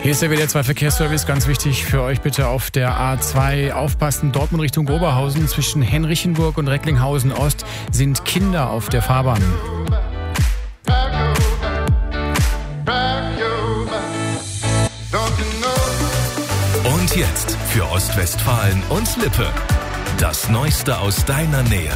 Hier ist der WDR 2 Verkehrsservice. Ganz wichtig für euch bitte auf der A2 aufpassen. Dortmund Richtung Oberhausen zwischen Henrichenburg und Recklinghausen Ost sind Kinder auf der Fahrbahn. Und jetzt für Ostwestfalen und Lippe. Das Neueste aus deiner Nähe.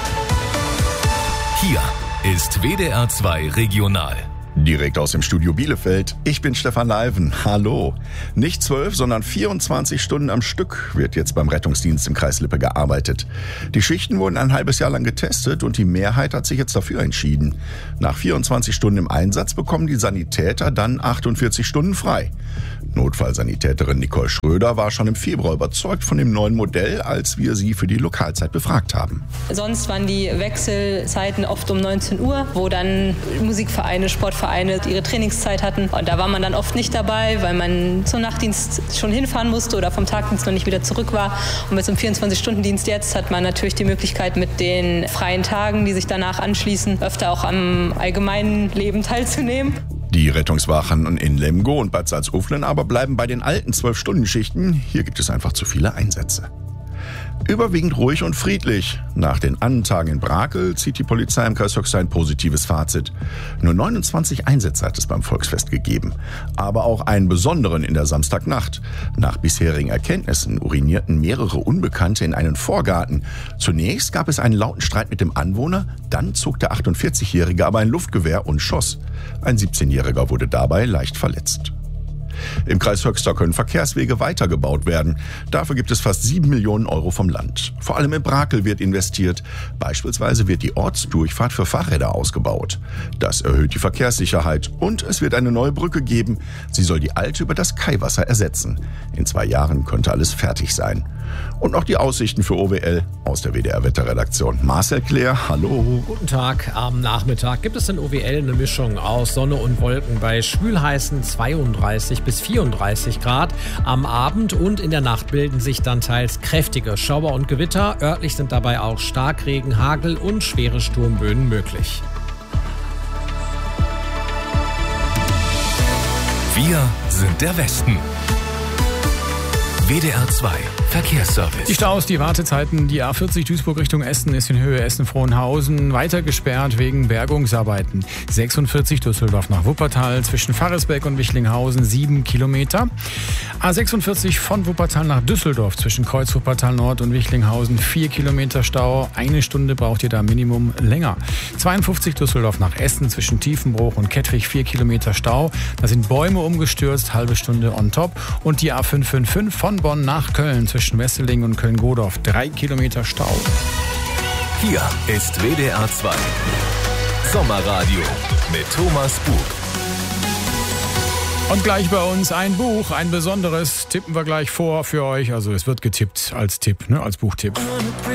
Hier ist WDR 2 Regional. Direkt aus dem Studio Bielefeld. Ich bin Stefan Leiven. Hallo. Nicht 12, sondern 24 Stunden am Stück wird jetzt beim Rettungsdienst im Kreis Lippe gearbeitet. Die Schichten wurden ein halbes Jahr lang getestet und die Mehrheit hat sich jetzt dafür entschieden. Nach 24 Stunden im Einsatz bekommen die Sanitäter dann 48 Stunden frei. Notfallsanitäterin Nicole Schröder war schon im Februar überzeugt von dem neuen Modell, als wir sie für die Lokalzeit befragt haben. Sonst waren die Wechselzeiten oft um 19 Uhr, wo dann Musikvereine, Sportvereine ihre Trainingszeit hatten. Und da war man dann oft nicht dabei, weil man zum Nachtdienst schon hinfahren musste oder vom Tagdienst noch nicht wieder zurück war. Und mit so einem 24-Stunden-Dienst jetzt hat man natürlich die Möglichkeit, mit den freien Tagen, die sich danach anschließen, öfter auch am allgemeinen Leben teilzunehmen. Die Rettungswachen in Lemgo und Bad Salzuflen aber bleiben bei den alten 12-Stunden-Schichten. Hier gibt es einfach zu viele Einsätze. Überwiegend ruhig und friedlich. Nach den Annentagen in Brakel zieht die Polizei im Kreis Höxter ein positives Fazit. Nur 29 Einsätze hat es beim Volksfest gegeben. Aber auch einen besonderen in der Samstagnacht. Nach bisherigen Erkenntnissen urinierten mehrere Unbekannte in einen Vorgarten. Zunächst gab es einen lauten Streit mit dem Anwohner, dann zog der 48-Jährige aber ein Luftgewehr und schoss. Ein 17-Jähriger wurde dabei leicht verletzt. Im Kreis Höxter können Verkehrswege weitergebaut werden. Dafür gibt es fast 7 Millionen Euro vom Land. Vor allem in Brakel wird investiert. Beispielsweise wird die Ortsdurchfahrt für Fahrräder ausgebaut. Das erhöht die Verkehrssicherheit und es wird eine neue Brücke geben. Sie soll die alte über das Kaiwasser ersetzen. In 2 Jahren könnte alles fertig sein. Und noch die Aussichten für OWL aus der WDR-Wetterredaktion. Marcel Claire, hallo. Guten Tag. Am Nachmittag gibt es in OWL eine Mischung aus Sonne und Wolken bei schwülheißen 32 bis 34 Grad. Am Abend und in der Nacht bilden sich dann teils kräftige Schauer und Gewitter. Örtlich sind dabei auch Starkregen, Hagel und schwere Sturmböen möglich. Wir sind der Westen. WDR 2 Verkehrsservice. Die Staus, die Wartezeiten, die A40 Duisburg Richtung Essen ist in Höhe Essen-Frohnhausen weiter gesperrt wegen Bergungsarbeiten. 46 Düsseldorf nach Wuppertal zwischen Farresbeck und Wichlinghausen 7 Kilometer. A46 von Wuppertal nach Düsseldorf zwischen Kreuz Wuppertal Nord und Wichlinghausen 4 Kilometer Stau. 1 Stunde braucht ihr da Minimum länger. 52 Düsseldorf nach Essen zwischen Tiefenbruch und Kettwig 4 Kilometer Stau. Da sind Bäume umgestürzt, halbe Stunde on top. Und die A555 von Bonn nach Köln zwischen Wesseling und Köln-Godorf 3 Kilometer Stau. Hier ist WDR 2 Sommerradio mit Thomas Bug. Und gleich bei uns ein Buch, ein besonderes, tippen wir gleich vor für euch. Also es wird getippt als Tipp, als Buchtipp.